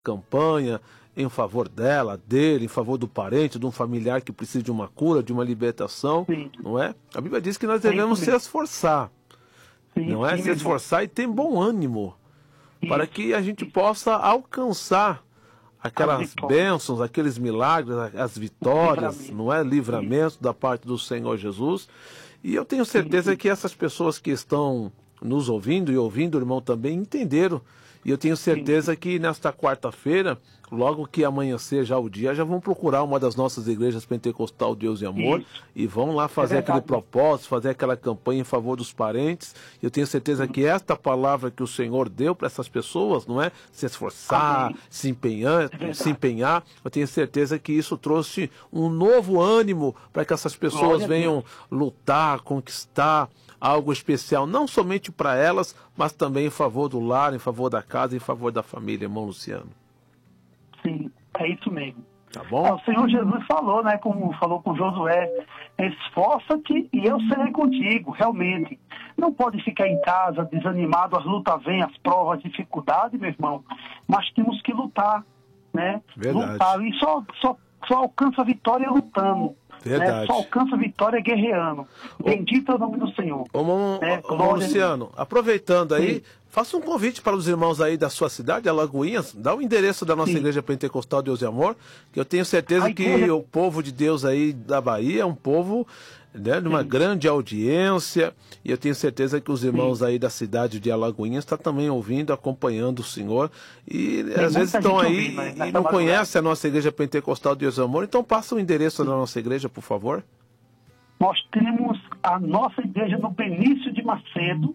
campanha em favor dele, em favor do parente, de um familiar que precisa de uma cura, de uma libertação, Sim. não é? A Bíblia diz que nós devemos se esforçar, não é? Se esforçar e ter bom ânimo, para que a gente possa alcançar aquelas bênçãos, aqueles milagres, as vitórias, não é? Livramento da parte do Senhor Jesus. E eu tenho certeza que essas pessoas que estão nos ouvindo e ouvindo o irmão também entenderam. E eu tenho certeza que nesta quarta-feira, logo que amanhecer já o dia, já vão procurar uma das nossas igrejas pentecostal Deus e Amor e vão lá fazer aquele propósito, fazer aquela campanha em favor dos parentes. Eu tenho certeza que esta palavra que o Senhor deu para essas pessoas, não é? Se esforçar, se empenhar, eu tenho certeza que isso trouxe um novo ânimo para que essas pessoas venham lutar, conquistar algo especial, não somente para elas, mas também em favor do lar, em favor da casa, em favor da família, irmão Luciano. Sim, é isso mesmo. Tá bom? O Senhor Jesus falou, né, como falou com Josué, esforça-te e eu serei contigo, realmente. Não pode ficar em casa desanimado, as lutas vêm, as provas, as dificuldades, meu irmão, mas temos que lutar, né? Verdade. Lutar, e só alcança a vitória lutando. Verdade. Né? Só alcança a vitória guerreando. Bendito é o nome do Senhor. Ô, Luciano, aproveitando aí, faça um convite para os irmãos aí da sua cidade, Alagoinhas, dá o endereço da nossa Igreja Pentecostal Deus e Amor, que eu tenho certeza que o povo de Deus aí da Bahia é um povo, né, de uma grande audiência, e eu tenho certeza que os irmãos aí da cidade de Alagoinhas estão também ouvindo, acompanhando o Senhor, e às vezes estão aí e não conhecem a nossa Igreja Pentecostal Deus e Amor, então passa o endereço da nossa igreja, por favor. Nós temos a nossa igreja no Benício de Macedo,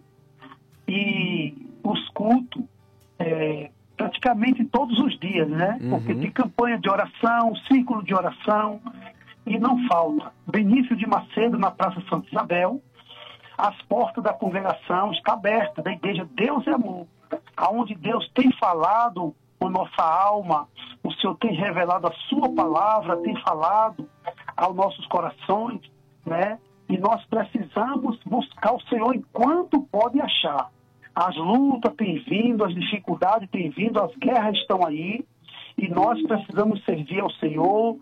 e os cultos praticamente todos os dias, né? Porque tem campanha de oração, círculo de oração, e não falta. Benício de Macedo, na Praça Santa Isabel, as portas da congregação estão abertas, da igreja Deus e Amor, aonde Deus tem falado com nossa alma, o Senhor tem revelado a sua palavra, tem falado aos nossos corações, né? E nós precisamos buscar o Senhor enquanto pode achar. As lutas têm vindo, as dificuldades têm vindo, as guerras estão aí, e nós precisamos servir ao Senhor,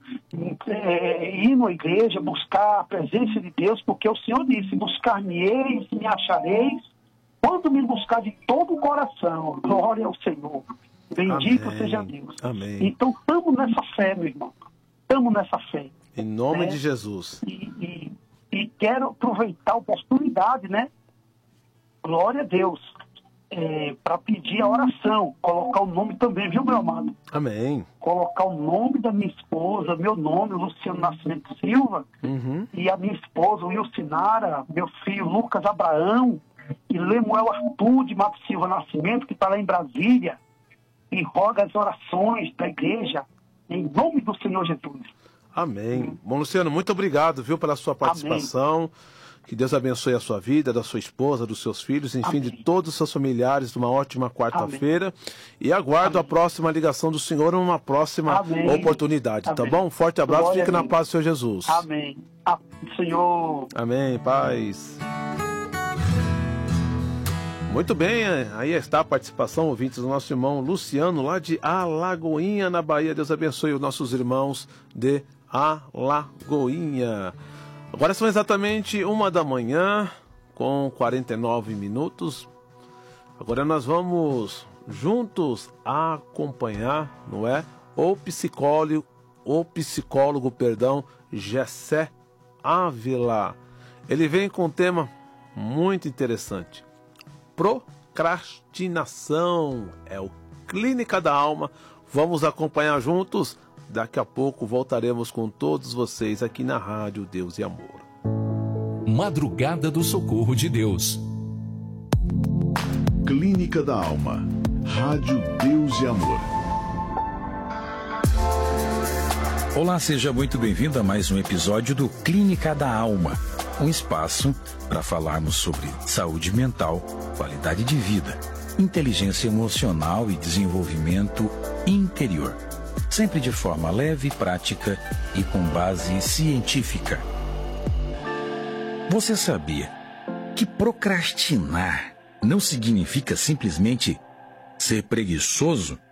ir na igreja, buscar a presença de Deus, porque o Senhor disse, buscar-me-eis, me achareis, quando me buscar de todo o coração. Glória ao Senhor. Bendito seja Deus. Amém. Então, estamos nessa fé, meu irmão. Estamos nessa fé. Em nome de Jesus. E quero aproveitar a oportunidade, né? Glória a Deus. Para pedir a oração, colocar o nome também, viu, meu amado? Amém. Colocar o nome da minha esposa, meu nome, Luciano Nascimento Silva, e a minha esposa, Wilcinara, meu filho Lucas Abraão, e Lemuel Arthur de Mato Silva Nascimento, que está lá em Brasília, e roga as orações da igreja, em nome do Senhor Jesus. Amém. Bom, Luciano, muito obrigado, viu, pela sua participação. Amém. Que Deus abençoe a sua vida, da sua esposa, dos seus filhos, enfim, de todos os seus familiares, uma ótima quarta-feira. E aguardo a próxima ligação do Senhor numa próxima oportunidade, tá bom? Um forte abraço, fique na paz do Senhor Jesus. Amém. Senhor. Amém, paz. Muito bem, aí está a participação, ouvintes, do nosso irmão Luciano, lá de Alagoinha, na Bahia. Deus abençoe os nossos irmãos de Alagoinha. Agora são exatamente 1h com 49 minutos. Agora nós vamos juntos acompanhar, não é? O psicólogo, Gessé Ávila. Ele vem com um tema muito interessante. Procrastinação. É o Clínica da Alma. Vamos acompanhar juntos. Daqui a pouco voltaremos com todos vocês aqui na Rádio Deus e Amor. Madrugada do Socorro de Deus. Clínica da Alma. Rádio Deus e Amor. Olá, seja muito bem-vindo a mais um episódio do Clínica da Alma. Um espaço para falarmos sobre saúde mental, qualidade de vida, inteligência emocional e desenvolvimento interior. Sempre de forma leve, prática e com base científica. Você sabia que procrastinar não significa simplesmente ser preguiçoso?